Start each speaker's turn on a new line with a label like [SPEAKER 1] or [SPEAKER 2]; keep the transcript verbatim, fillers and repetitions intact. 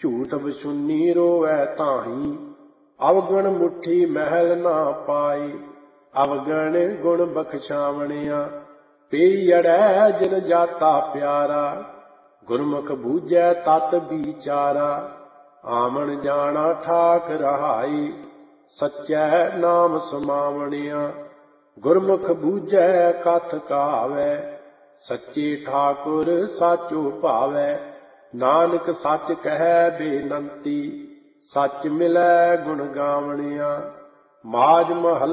[SPEAKER 1] ਝੂਠ ਬਸੁੰਨੀ ਰੋਵੈ ਤਾਹੀਂ, ਅਵਗਣ ਮੁੱਠੀ ਮਹਿਲ ਨਾ ਪਾਈ। ਅਵਗਣ ਗੁਣ ਬਖਸ਼ਾਵਣਿਆ, ਪਈ ਅੜੈ ਜਿਨ ਜਾਤਾ ਪਿਆਰਾ। ਗੁਰਮੁਖ ਬੂਝੈ ਤਤ ਵਿਚਾਰਾ, ਆਵਣ ਜਾਣਾ ਠਾਕ ਰਹਾਈ। ਸੱਚੈ ਨਾਮ ਸਮਾਵਣਿਆ, ਗੁਰਮੁਖ ਬੂਝੈ ਕਥ ਕਹਾਵੈ। ਸੱਚੇ ਠਾਕੁਰ ਸਾਚੋ ਭਾਵੈ, ਨਾਨਕ ਸੱਚ ਕਹਿ ਬੇਨੰਤੀ। ਸੱਚ ਮਿਲੈ ਗੁਣ ਗਾਵਣਿਆ, ਮਾਝ ਮਹੱਲਾ